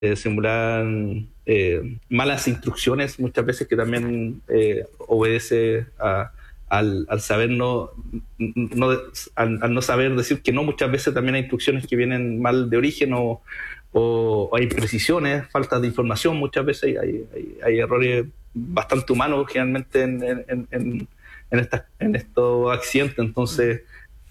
simular malas instrucciones muchas veces, que también obedece al saber al no saber decir que no. Muchas veces también hay instrucciones que vienen mal de origen, o hay imprecisiones, falta de información. Muchas veces hay errores bastante humanos generalmente en estos accidentes. Entonces,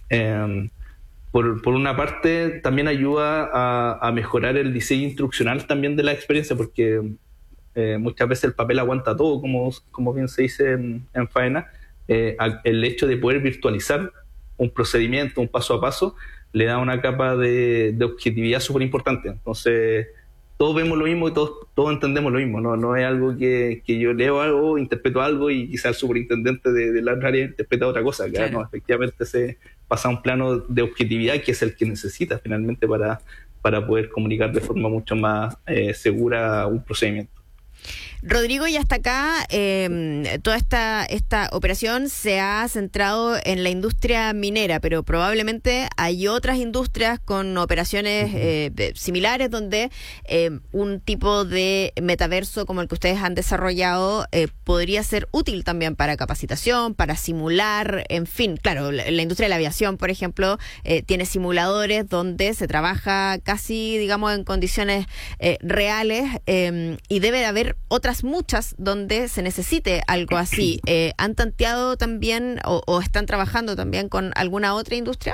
por una parte, también ayuda a mejorar el diseño instruccional también de la experiencia, porque muchas veces el papel aguanta todo, como bien se dice en faena. El hecho de poder virtualizar un procedimiento, un paso a paso, le da una capa de objetividad súper importante. Entonces, todos vemos lo mismo y todos entendemos lo mismo. No es algo que yo leo algo, interpreto algo y quizás el superintendente de la área interpreta otra cosa. Claro. No, efectivamente se pasa a un plano de objetividad, que es el que necesita finalmente para poder comunicar de forma mucho más segura un procedimiento. Rodrigo, y hasta acá toda esta operación se ha centrado en la industria minera, pero probablemente hay otras industrias con operaciones similares, donde un tipo de metaverso como el que ustedes han desarrollado podría ser útil también para capacitación, para simular, en fin. Claro, la industria de la aviación, por ejemplo, tiene simuladores donde se trabaja casi, digamos, en condiciones reales, y debe de haber otras muchas donde se necesite algo así. ¿Han tanteado también o están trabajando también con alguna otra industria?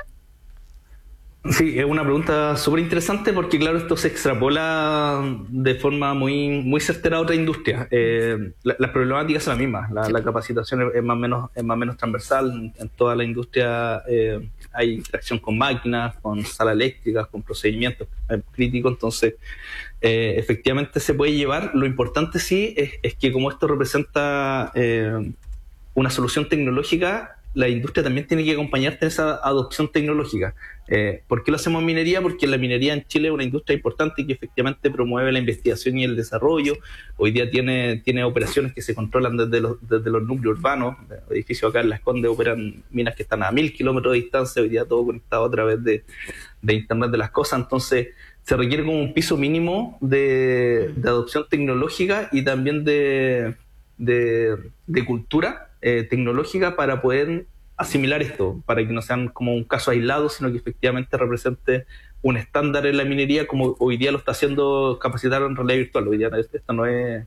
Sí, es una pregunta súper interesante, porque claro, esto se extrapola de forma muy, muy certera a otra industria. Las problemáticas son las mismas. La capacitación es más o menos transversal en toda la industria. Hay interacción con máquinas, con salas eléctricas, con procedimientos críticos. Entonces, efectivamente se puede llevar. Lo importante sí es que, como esto representa una solución tecnológica, la industria también tiene que acompañarte en esa adopción tecnológica. ¿Por qué lo hacemos en minería? Porque la minería en Chile es una industria importante que efectivamente promueve la investigación y el desarrollo. Hoy día tiene operaciones que se controlan desde los núcleos urbanos. Edificios acá en Las Condes operan minas que están a 1000 kilómetros de distancia, hoy día todo conectado a través de Internet de las cosas. Entonces, se requiere como un piso mínimo de adopción tecnológica y también de cultura tecnológica para poder asimilar esto, para que no sean como un caso aislado, sino que efectivamente represente un estándar en la minería, como hoy día lo está haciendo capacitar en realidad virtual. Hoy día esto no es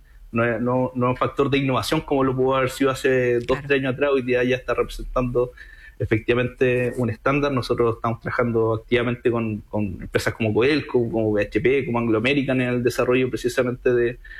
un factor de innovación como lo pudo haber sido hace 2-3 años atrás. Hoy día ya está representando efectivamente un estándar. Nosotros estamos trabajando activamente con empresas como Codelco, como BHP, como Anglo American, en el desarrollo precisamente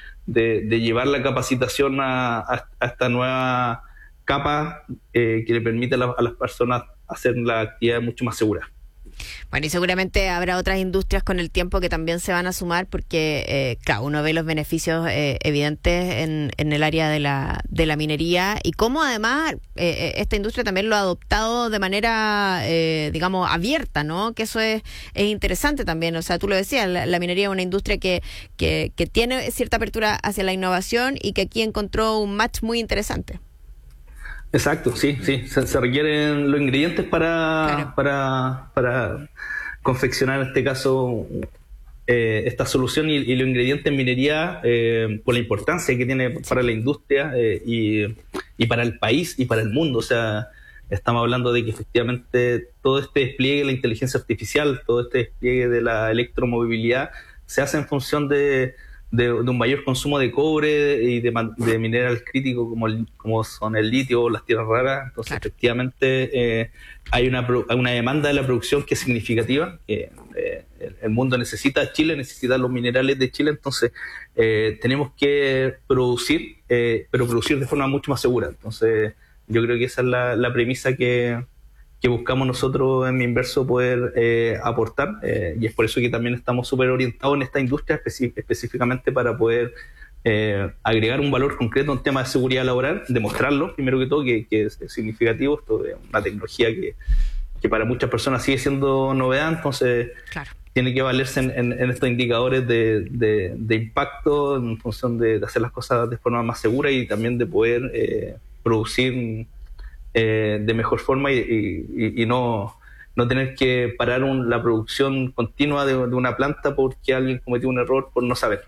de llevar la capacitación a esta nueva capa que le permite a las personas hacer la actividad mucho más segura. Bueno, y seguramente habrá otras industrias con el tiempo que también se van a sumar, porque, claro, uno ve los beneficios evidentes en el área de la minería, y cómo además esta industria también lo ha adoptado de manera, digamos, abierta, ¿no? Que eso es interesante también. O sea, tú lo decías, la minería es una industria que tiene cierta apertura hacia la innovación y que aquí encontró un match muy interesante. Exacto, sí. Se requieren los ingredientes para confeccionar, en este caso, esta solución, y los ingredientes en minería, por la importancia que tiene para la industria y para el país y para el mundo. O sea, estamos hablando de que efectivamente todo este despliegue de la inteligencia artificial, todo este despliegue de la electromovilidad, se hace en función de un mayor consumo de cobre y de minerales críticos como son el litio o las tierras raras. Entonces, claro, efectivamente hay una demanda de la producción que es significativa. El mundo necesita, Chile necesita los minerales de Chile. Entonces, tenemos que producir, pero producir de forma mucho más segura. Entonces, yo creo que esa es la premisa que buscamos nosotros en Minverso poder aportar, y es por eso que también estamos súper orientados en esta industria específicamente para poder agregar un valor concreto en temas de seguridad laboral, demostrarlo primero que todo que es significativo. Esto es una tecnología que para muchas personas sigue siendo novedad. Entonces, claro, tiene que valerse en estos indicadores de impacto en función de hacer las cosas de forma más segura y también de poder producir de mejor forma y no no tener que parar la producción continua de una planta porque alguien cometió un error por no saber.